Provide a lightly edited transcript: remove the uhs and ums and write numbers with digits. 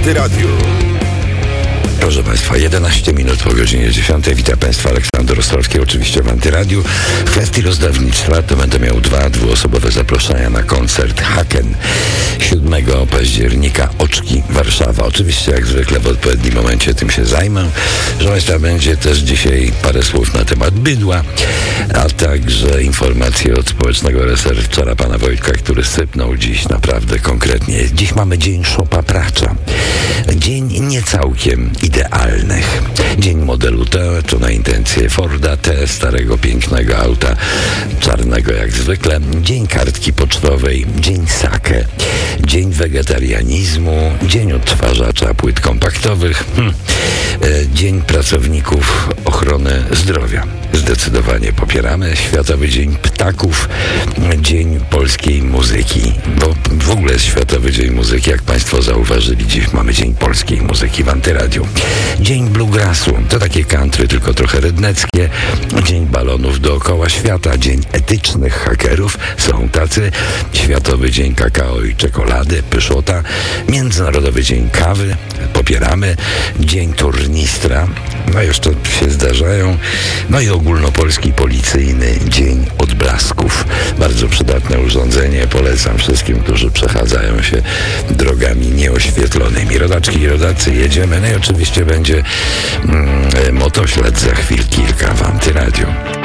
Antyradiu. Proszę Państwa, 11 minut po godzinie 10. Witam Państwa, Aleksander Ostrowski, oczywiście w Antyradiu. W kwestii rozdawnictwa to będę miał dwuosobowe zaproszenia na koncert Haken 7 października, Oczki, Warszawa. Oczywiście jak zwykle w odpowiednim momencie tym się zajmę. Proszę Państwa, będzie też dzisiaj parę słów na temat bydła, a także informacje od społecznego researchera pana Wojtka, który sypnął dziś naprawdę konkretnie. Dziś mamy dzień Szopa Pracza. Dzień niecałkiem idealnych. Dzień modelu T, to na intencję Forda T, starego, pięknego auta, czarnego jak zwykle. Dzień kartki pocztowej, dzień sake, dzień wegetarianizmu, dzień odtwarzacza płyt kompaktowych, dzień pracowników ochrony zdrowia. Zdecydowanie popieramy. Światowy Dzień Ptaków, Dzień Polskiej Muzyki, bo w ogóle jest Światowy Dzień Muzyki, jak Państwo zauważyli, dziś mamy Dzień Polskiej Muzyki w Antyradiu. Dzień Bluegrassu, to takie country, tylko trochę redneckie. Dzień balonów dookoła świata, Dzień Etycznych Hakerów, są tacy. Światowy Dzień Kakao i Czekolady, pyszota. Międzynarodowy Dzień Kawy, popieramy. Dzień Turnistra, no jeszcze się zdarzają. No i ogólnopolski policyjny Dzień Odblasków. Bardzo przydatne urządzenie, polecam wszystkim, którzy przechadzają się drogami nieoświetlonymi. Rodaczki i rodacy, jedziemy. No i oczywiście będzie motoślad za chwil kilka w Antyradiu.